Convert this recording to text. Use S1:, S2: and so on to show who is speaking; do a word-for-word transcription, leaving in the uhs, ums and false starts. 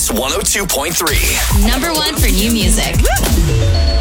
S1: Kiss one oh two point three.
S2: Number one for new music.